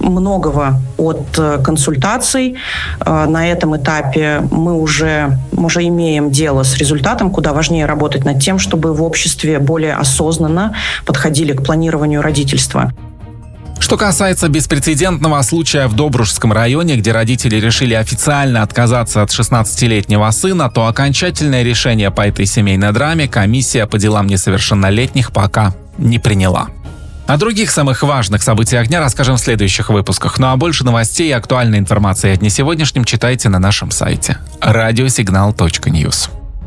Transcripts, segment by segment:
многого от консультаций. На этом этапе мы уже имеем дело с результатом, куда важнее работать над тем, чтобы в обществе более осознанно подходили к планированию родительства. Что касается беспрецедентного случая в Добружском районе, где родители решили официально отказаться от 16-летнего сына, то окончательное решение по этой семейной драме комиссия по делам несовершеннолетних пока не приняла. О других самых важных событиях дня расскажем в следующих выпусках. Ну а больше новостей и актуальной информации о дне сегодняшнем читайте на нашем сайте radiosignal.news.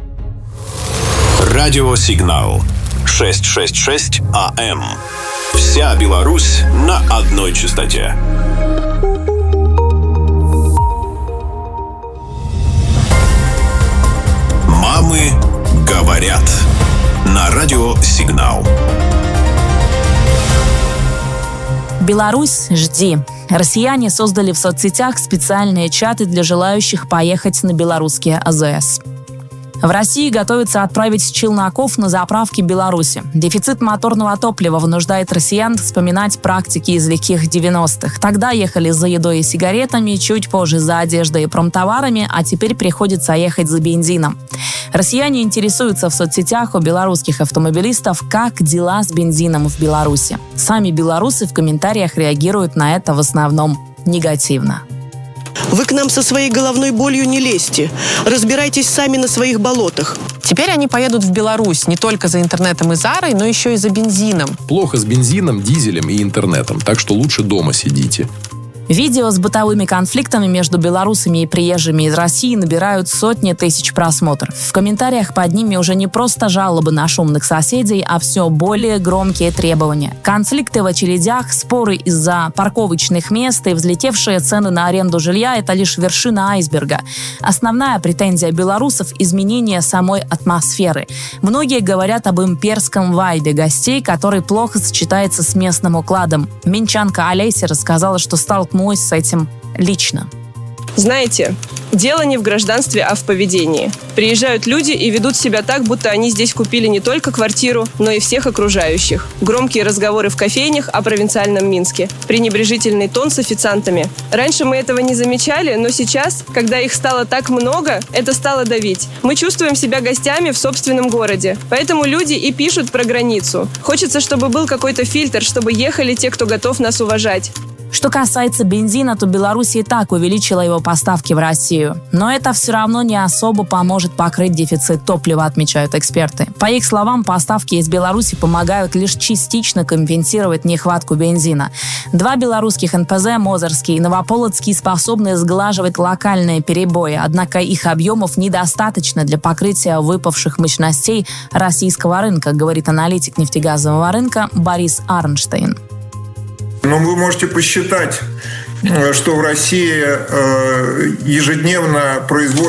Радиосигнал 666 АМ. Вся Беларусь на одной частоте. Мамы говорят. На радиосигнал. Беларусь, жди. Россияне создали в соцсетях специальные чаты для желающих поехать на белорусские АЗС. В России готовятся отправить челноков на заправки Беларуси. Дефицит моторного топлива вынуждает россиян вспоминать практики из лихих 90-х. Тогда ехали за едой и сигаретами, чуть позже за одеждой и промтоварами, а теперь приходится ехать за бензином. Россияне интересуются в соцсетях у белорусских автомобилистов, как дела с бензином в Беларуси. Сами белорусы в комментариях реагируют на это в основном негативно. Вы к нам со своей головной болью не лезьте. Разбирайтесь сами на своих болотах. Теперь они поедут в Беларусь не только за интернетом и Зарой, но еще и за бензином. Плохо с бензином, дизелем и интернетом, так что лучше дома сидите. Видео с бытовыми конфликтами между белорусами и приезжими из России набирают сотни тысяч просмотров. В комментариях под ними уже не просто жалобы на шумных соседей, а все более громкие требования. Конфликты в очередях, споры из-за парковочных мест и взлетевшие цены на аренду жилья – это лишь вершина айсберга. Основная претензия белорусов – изменение самой атмосферы. Многие говорят об имперском вайбе гостей, который плохо сочетается с местным укладом. Минчанка Олеся рассказала, что столкнулась с этим лично. Знаете, дело не в гражданстве, а в поведении. Приезжают люди и ведут себя так, будто они здесь купили не только квартиру, но и всех окружающих. Громкие разговоры в кофейнях о провинциальном Минске. Пренебрежительный тон с официантами. Раньше мы этого не замечали, но сейчас, когда их стало так много, это стало давить. Мы чувствуем себя гостями в собственном городе. Поэтому люди и пишут про границу. Хочется, чтобы был какой-то фильтр, чтобы ехали те, кто готов нас уважать. Что касается бензина, то Беларусь и так увеличила его поставки в Россию. Но это все равно не особо поможет покрыть дефицит топлива, отмечают эксперты. По их словам, поставки из Беларуси помогают лишь частично компенсировать нехватку бензина. Два белорусских НПЗ, Мозырский и Новополоцкий, способны сглаживать локальные перебои, однако их объемов недостаточно для покрытия выпавших мощностей российского рынка, говорит аналитик нефтегазового рынка Борис Арнштейн. Но вы можете посчитать, что в России ежедневно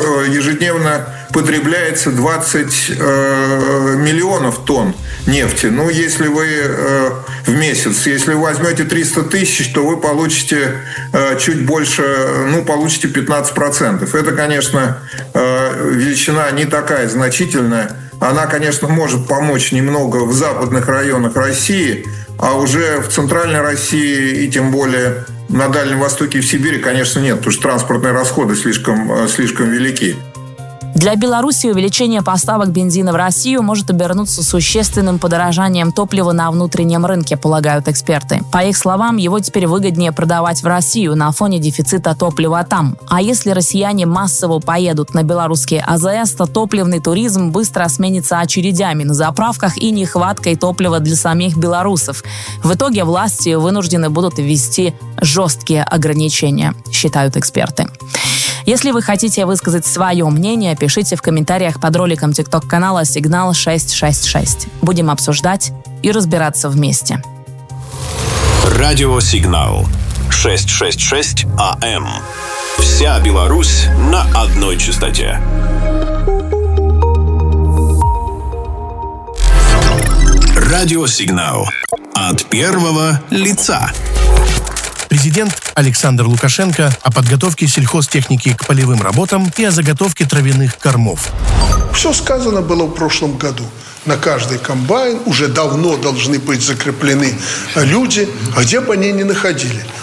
потребляется 20 миллионов тонн нефти. Ну, если вы в месяц, если вы возьмете 300 тысяч, то вы получите чуть больше, получите 15%. Это, конечно, величина не такая значительная. Она, конечно, может помочь немного в западных районах России, а уже в центральной России и тем более на Дальнем Востоке и в Сибири, конечно, нет, потому что транспортные расходы слишком велики. Для Беларуси увеличение поставок бензина в Россию может обернуться существенным подорожанием топлива на внутреннем рынке, полагают эксперты. По их словам, его теперь выгоднее продавать в Россию на фоне дефицита топлива там. А если россияне массово поедут на белорусские АЗС, то топливный туризм быстро сменится очередями на заправках и нехваткой топлива для самих белорусов. В итоге власти вынуждены будут ввести жесткие ограничения, считают эксперты. Если вы хотите высказать свое мнение, пишите в комментариях под роликом TikTok-канала «Сигнал 666». Будем обсуждать и разбираться вместе. Радиосигнал 666 АМ. Вся Беларусь на одной частоте. Радиосигнал от первого лица. Президент Александр Лукашенко о подготовке сельхозтехники к полевым работам и о заготовке травяных кормов. Все сказано было в прошлом году. На каждый комбайн уже давно должны быть закреплены люди, где бы они ни находили.